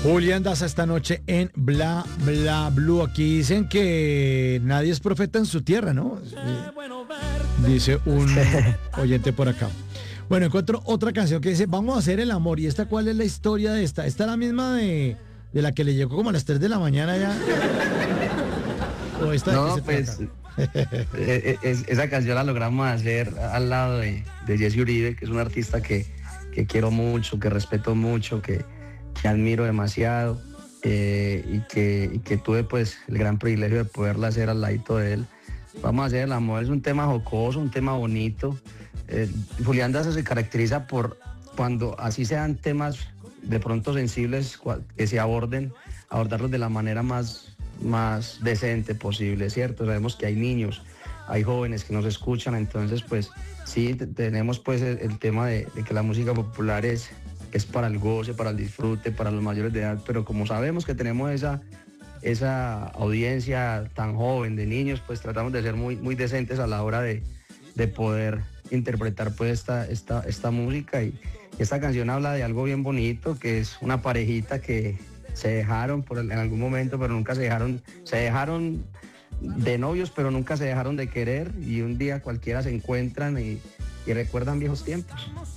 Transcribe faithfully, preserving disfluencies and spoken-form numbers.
Julián Daza esta noche en Bla Bla Blue. Aquí dicen que nadie es profeta en su tierra, ¿no? Eh, dice un oyente por acá. Bueno, encuentro otra canción que dice, vamos a hacer el amor. ¿Y esta cuál es la historia de esta? ¿Esta es la misma de, de la que le llegó como a las tres de la mañana ya? ¿O esta de No, qué se pues trata? es, es, esa canción la logramos hacer al lado de, de Jesse Uribe, que es un artista que, que quiero mucho, que respeto mucho, que, que admiro demasiado eh, y, que, y que tuve pues el gran privilegio de poderla hacer al ladito de él. Vamos a hacer el amor, es un tema jocoso, un tema bonito. Eh, Julián Daza se caracteriza por cuando así sean temas de pronto sensibles que se aborden, abordarlos de la manera más, más decente posible, ¿cierto? Sabemos que hay niños, hay jóvenes que nos escuchan, entonces pues sí tenemos pues el, el tema de, de que la música popular es, es para el goce, para el disfrute, para los mayores de edad, pero como sabemos que tenemos esa, esa audiencia tan joven de niños, pues tratamos de ser muy, muy decentes a la hora de, de poder interpretar pues esta, esta, esta música. Y esta canción habla de algo bien bonito, que es una parejita que se dejaron por en algún momento, pero nunca se dejaron, se dejaron de novios, pero nunca se dejaron de querer, y un día cualquiera se encuentran y, y recuerdan viejos tiempos.